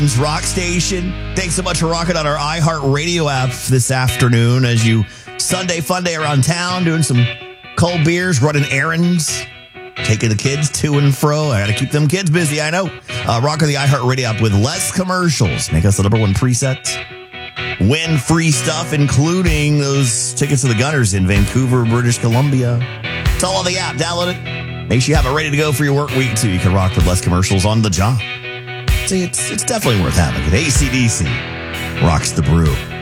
Rock Station. Thanks so much for rocking on our iHeartRadio app this afternoon as you Sunday fun day around town, doing some cold beers, running errands, taking the kids to and fro. I got to keep them kids busy, I know. Rocking the iHeartRadio app with less commercials. Make us the number one preset. Win free stuff, including those tickets to the Gunners in Vancouver, British Columbia. It's all on the app. Download it. Make sure you have it ready to go for your work week, so you can rock with less commercials on the job. See, it's definitely worth having. AC/DC rocks the brew.